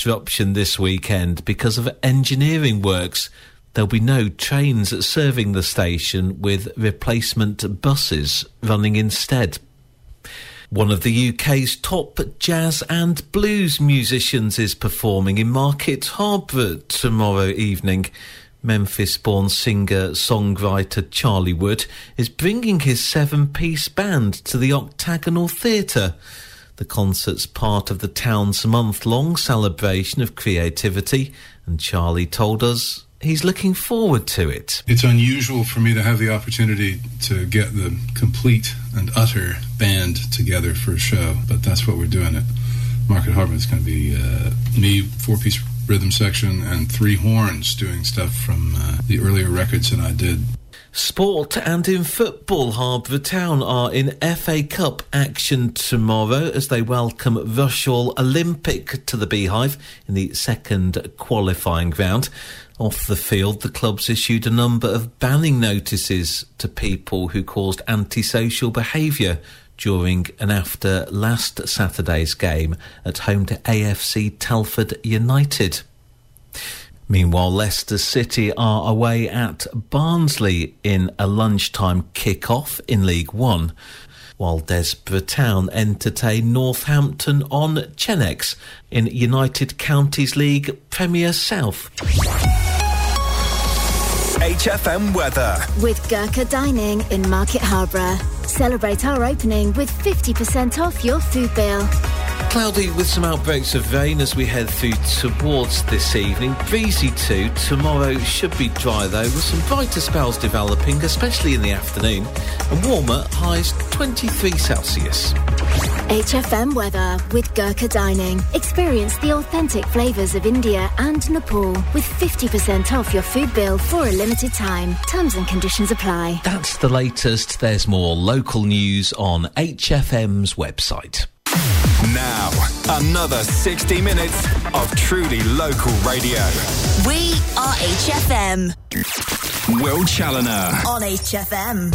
disruption this weekend because of engineering works. There'll be no trains serving the station, with replacement buses running instead. One of the UK's top jazz and blues musicians is performing in Market Harbour tomorrow evening. Memphis-born singer-songwriter Charlie Wood is bringing his 7-piece band to the Octagonal Theatre. The concert's part of the town's month-long celebration of creativity, and Charlie told us he's looking forward to it. It's unusual for me to have the opportunity to get the complete and utter band together for a show, but that's what we're doing at Market Harbour. It's going to be me, 4-piece rhythm section, and 3 horns doing stuff from the earlier records that I did. Sport and in football, Harbour Town are in FA Cup action tomorrow as they welcome Rushall Olympic to the Beehive in the second qualifying round. Off the field, the clubs issued a number of banning notices to people who caused antisocial behaviour during and after last Saturday's game at home to AFC Telford United. Meanwhile, Leicester City are away at Barnsley in a lunchtime kick-off in League One, while Desborough Town entertain Northampton on Chenex in United Counties League Premier South. HFM weather. With Gurkha Dining in Market Harbour. Celebrate our opening with 50% off your food bill. Cloudy with some outbreaks of rain as we head through towards this evening. Breezy too. Tomorrow should be dry though, with some brighter spells developing, especially in the afternoon. And warmer, highs 23 Celsius. HFM weather with Gurkha Dining. Experience the authentic flavours of India and Nepal with 50% off your food bill for a limited time. Terms and conditions apply. That's the latest. There's more local news on HFM's website. Now, another 60 minutes of truly local radio. We are HFM. Will Challoner On HFM.